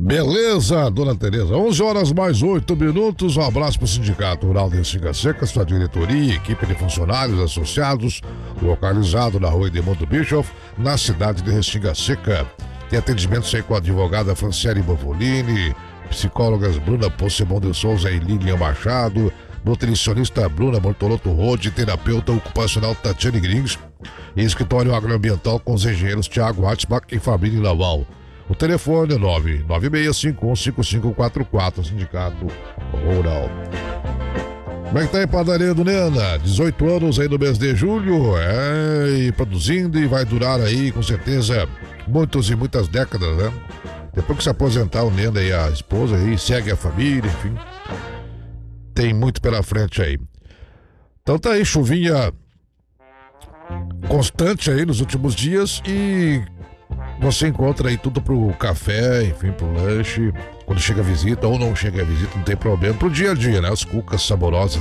Beleza, dona Tereza. 11 horas mais 8 minutos. Um abraço para o Sindicato Rural de Restinga Seca, sua diretoria, equipe de funcionários associados, localizado na rua Edmundo Bischoff, na cidade de Restinga Seca. Tem atendimentos aí com a advogada Franciele Bovolini, psicólogas Bruna Possebon de Souza e Lilian Machado, nutricionista Bruna Bortolotto Rode, terapeuta ocupacional Tatiane Grings e escritório agroambiental com os engenheiros Tiago Hatzbach e Fabrício Laval. O telefone é 996515544, Sindicato Rural. Como é que tá aí, padaria do Nena? 18 anos aí no mês de julho, e produzindo, e vai durar aí, com certeza, muitas e muitas décadas, né? Depois que se aposentar o Nena e a esposa aí, segue a família, enfim. Tem muito pela frente aí. Então tá aí, chuvinha constante aí nos últimos dias e você encontra aí tudo pro café, enfim, pro lanche, quando chega a visita ou não chega a visita, não tem problema, pro dia a dia, né? As cucas saborosas